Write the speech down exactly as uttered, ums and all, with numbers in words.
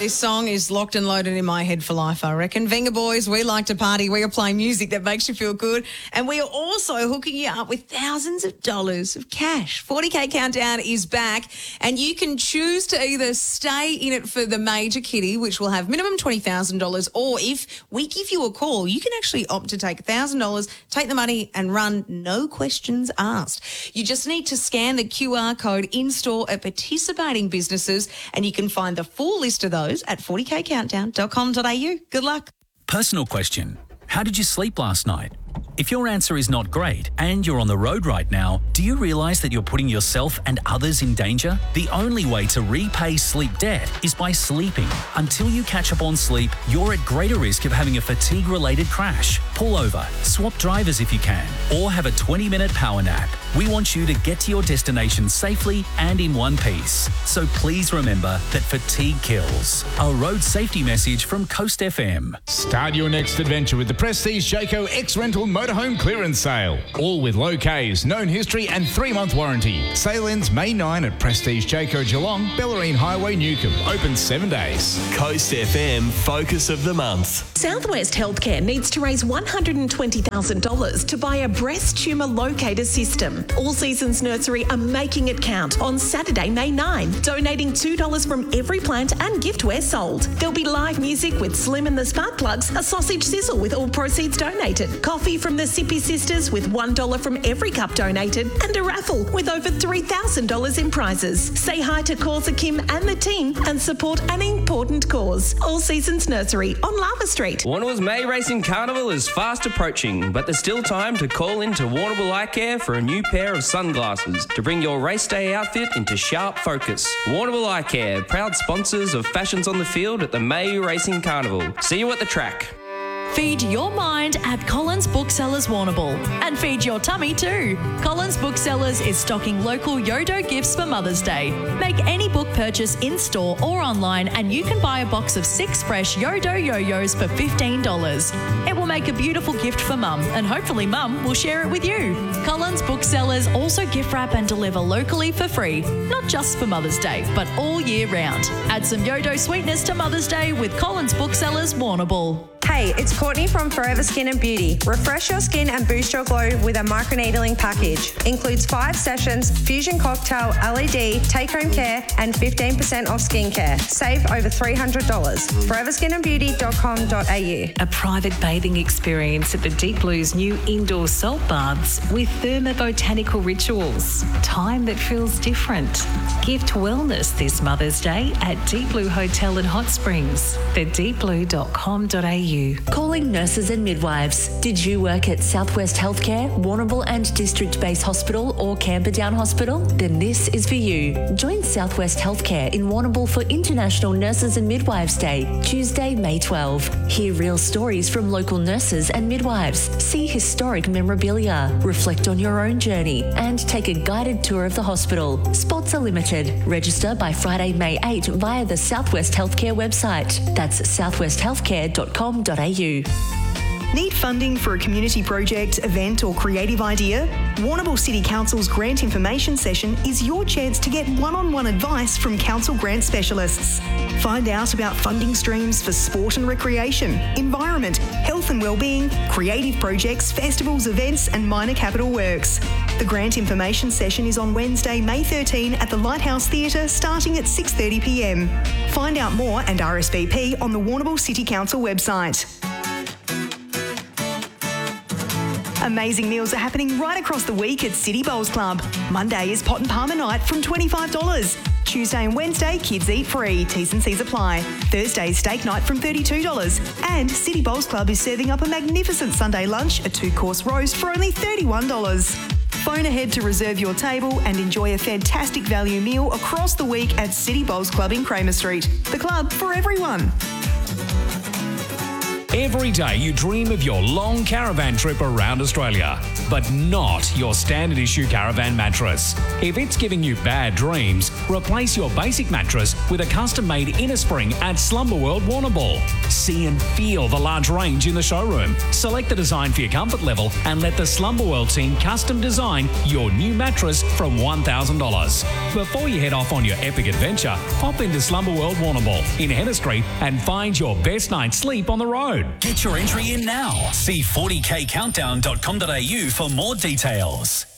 This song is locked and loaded in my head for life, I reckon. Venga Boys, we like to party. We are playing music that makes you feel good. And we are also hooking you up with thousands of dollars of cash. forty K Countdown is back, and you can choose to either stay in it for the major kitty, which will have minimum twenty thousand dollars, or if we give you a call, you can actually opt to take one thousand dollars, take the money and run, no questions asked. You just need to scan the Q R code in-store at participating businesses, and you can find the full list of those at forty k countdown dot com dot a u. Good luck. Personal question. How did you sleep last night? If your answer is not great and you're on the road right now, do you realise that you're putting yourself and others in danger? The only way to repay sleep debt is by sleeping. Until you catch up on sleep, you're at greater risk of having a fatigue-related crash. Pull over, swap drivers if you can, or have a twenty-minute power nap. We want you to get to your destination safely and in one piece. So please remember that fatigue kills. A road safety message from Coast F M. Start your next adventure with the Prestige Jayco X-Rental Motorhome Clearance Sale. All with low Ks, known history and three-month warranty. Sale ends May ninth at Prestige Jayco Geelong, Bellarine Highway, Newcomb. Open seven days. Coast F M Focus of the Month. Southwest Healthcare needs to raise one hundred twenty thousand dollars to buy a breast tumour locator system. All Seasons Nursery are making it count on Saturday, May ninth, donating two dollars from every plant and giftware sold. There'll be live music with Slim and the Spark Plugs, a sausage sizzle with all proceeds donated, coffee from the Sippy Sisters with one dollar from every cup donated, and a raffle with over three thousand dollars in prizes. Say hi to Causa Kim and the team and support an important cause. All Seasons Nursery on Lava Street. Warrnambool's May Racing Carnival is fast approaching, but there's still time to call in to Warrnambool Eye Care for a new pair of sunglasses to bring your race day outfit into sharp focus. Warrnambool Eye Care, proud sponsors of Fashions on the Field at the May Racing Carnival. See you at the track. Feed your mind at Collins Booksellers Warrnambool, and feed your tummy too. Collins Booksellers is stocking local Yodo gifts for Mother's Day. Make any book purchase in-store or online and you can buy a box of six fresh Yodo yo-yos for fifteen dollars. It will make a beautiful gift for Mum, and hopefully Mum will share it with you. Collins Booksellers also gift wrap and deliver locally for free, not just for Mother's Day, but all year round. Add some Yodo sweetness to Mother's Day with Collins Booksellers Warrnambool. Hey, it's Courtney from Forever Skin and Beauty. Refresh your skin and boost your glow with a microneedling package. Includes five sessions, fusion cocktail, L E D, take-home care, and fifteen percent off skincare. Save over three hundred dollars. forever skin and beauty dot com dot a u. A private bathing experience at the Deep Blue's new indoor salt baths with thermobotanical rituals. Time that feels different. Gift wellness this Mother's Day at Deep Blue Hotel and Hot Springs. the deep blue dot com dot a u. Calling nurses and midwives. Did you work at Southwest Healthcare, Warrnambool and District Base Hospital or Camperdown Hospital? Then this is for you. Join Southwest Healthcare in Warrnambool for International Nurses and Midwives Day, Tuesday, May twelfth. Hear real stories from local nurses and midwives. See historic memorabilia. Reflect on your own journey and take a guided tour of the hospital. Spots are limited. Register by Friday, May eighth via the Southwest Healthcare website. That's southwest healthcare dot com dot a u. Need funding for a community project, event or creative idea? Warrnambool City Council's Grant Information Session is your chance to get one-on-one advice from council grant specialists. Find out about funding streams for sport and recreation, environment, health and wellbeing, creative projects, festivals, events and minor capital works. The Grant Information Session is on Wednesday, May thirteenth at the Lighthouse Theatre starting at six thirty p m. Find out more and R S V P on the Warrnambool City Council website. Amazing meals are happening right across the week at City Bowls Club. Monday is Pot and Palmer Night from twenty-five dollars. Tuesday and Wednesday, kids eat free. T's and C's apply. Thursday, steak night from thirty-two dollars. And City Bowls Club is serving up a magnificent Sunday lunch, a two-course roast for only thirty-one dollars. Phone ahead to reserve your table and enjoy a fantastic value meal across the week at City Bowls Club in Kramer Street. The club for everyone. Every day you dream of your long caravan trip around Australia, but not your standard issue caravan mattress. If it's giving you bad dreams, replace your basic mattress with a custom-made inner spring at Slumber World Warrnambool. See and feel the large range in the showroom. Select the design for your comfort level and let the Slumber World team custom design your new mattress from one thousand dollars. Before you head off on your epic adventure, pop into Slumber World Warrnambool in Henner Street and find your best night's sleep on the road. Get your entry in now. See forty k countdown dot com dot a u for more details.